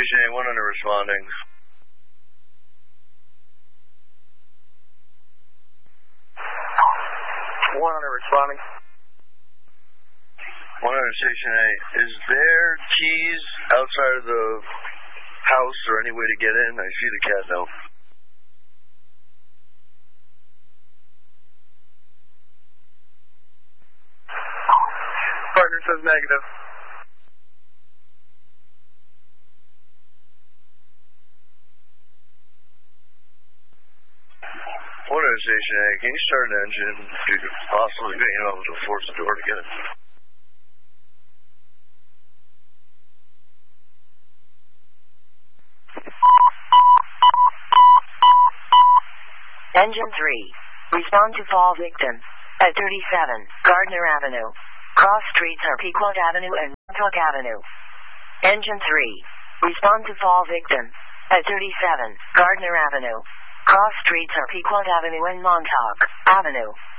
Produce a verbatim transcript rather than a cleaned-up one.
Station eight, one hundred responding. one hundred responding. one hundred Station eight, is there keys outside of the house or any way to get in? I see the cat now. Partner says negative. one hundred Station eight, can you start an engine if you could possibly be able to force the door to get it? Engine three, respond to fall victim at thirty-seven Gardner Avenue. Cross streets are Pequot Avenue and Montauk Avenue. Engine three, respond to fall victim at thirty-seven Gardner Avenue. Cross streets are Pequot Avenue and Montauk Avenue.